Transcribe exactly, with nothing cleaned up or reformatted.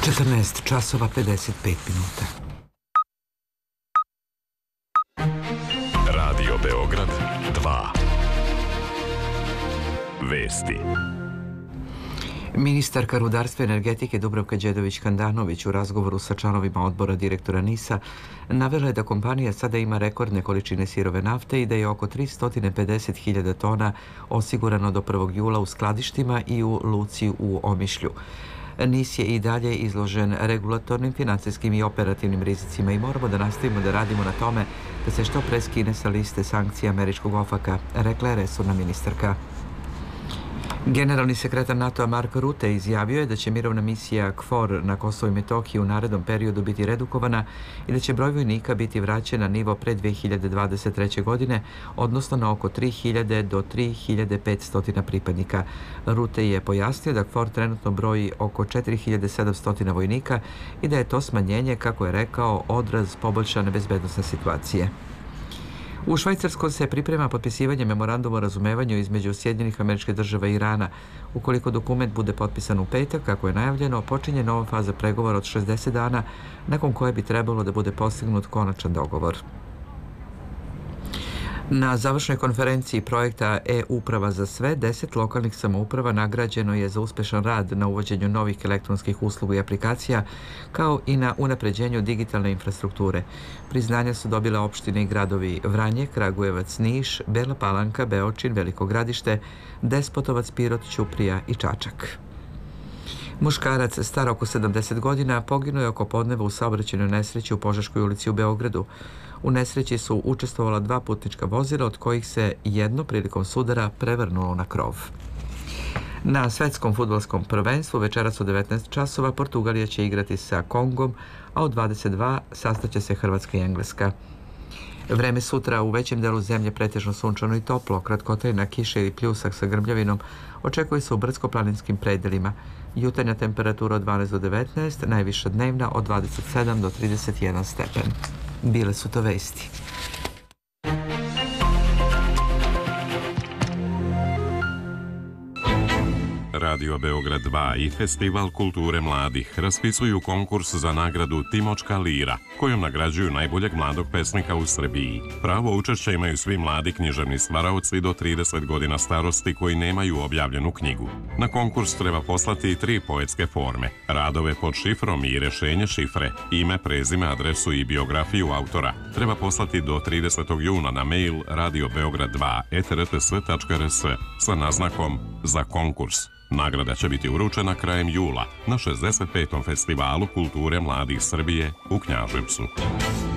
četrnaest časova pedeset pet minuta. Radio Beograd dva. Vesti. Ministarka rudarstva i energetike Dubravka Đedović-Handanović u razgovoru sa članovima odbora direktora NIS-a navela je da kompanija sada ima rekordne količine sirove nafte i da je oko tristo pedeset hiljada tona osigurano do prvog jula u skladištima i u luci u Omišlju. NIS je i dalje izložen regulatornim, finansijskim i operativnim rizicima i moramo da nastavimo da radimo na tome da se što pre skine sa liste sankcija američkog ofaka, rekla je resorna ministarka. Generalni sekretar NATO-a Mark Rutte izjavio je da će mirovna misija KFOR na Kosovo i Metohiji u narednom periodu biti redukovana i da će broj vojnika biti vraćen na nivo pre dve hiljade dvadeset treće. godine, odnosno na oko tri hiljade do tri hiljade petsto pripadnika. Rutte je pojasnio da KFOR trenutno broji oko četiri hiljade sedamsto vojnika i da je to smanjenje, kako je rekao, odraz poboljšane bezbednosne situacije. U Švajcarskom se priprema potpisivanje memoranduma o razumevanju između Sjedinjenih Američkih Država i Irana. Ukoliko dokument bude potpisan u petak, kako je najavljeno, počinje nova faza pregovora od šezdeset dana, nakon koje bi trebalo da bude postignut konačan dogovor. Na završnoj konferenciji projekta E-uprava za sve, deset lokalnih samouprava nagrađeno je za uspešan rad na uvođenju novih elektronskih usluga i aplikacija, kao i na unapređenju digitalne infrastrukture. Priznanja su dobile opštine i gradovi Vranje, Kragujevac, Niš, Bela Palanka, Beočin, Veliko Gradište, Despotovac, Pirot, Ćuprija i Čačak. Muškarac star oko sedamdeset godina poginuo je oko podneva u saobraćajnoj nesreći u Požeškoj ulici u Beogradu. U nesreći su učestvovala dva putnička vozila, od kojih se jedno prilikom sudara prevrnulo na krov. Na svetskom fudbalskom prvenstvu večeras u devetnaest časova Portugalija će igrati sa Kongom, a u dvadeset dva sastaće se Hrvatska i Engleska. Vreme sutra u većem delu zemlje pretežno sunčano i toplo, kratkotrajna kiša ili pljusak sa grmljavinom očekuje se u brdsko-planinskim predelima. Jutarnja temperatura od dvanaest do devetnaest, najviša dnevna od dvadeset sedam do trideset jedan stepen. Bile su to vesti. Radio Beograd dva i Festival kulture mladih raspisuju konkurs za nagradu Timočka lira, kojom nagrađuju najboljeg mladog pesnika u Srbiji. Pravo učešća imaju svi mladi književni stvaraoci do trideset godina starosti koji nemaju objavljenu knjigu. Na konkurs treba poslati tri poetske forme, radove pod šifrom i rešenje šifre, ime, prezime, adresu i biografiju autora. Treba poslati do tridesetog juna na mail radio beograd dva et r t s tačka r s sa naznakom za konkurs. Nagrada će biti uručena krajem jula na šezdeset petom Festivalu kulture mladih Srbije u Knjaževcu.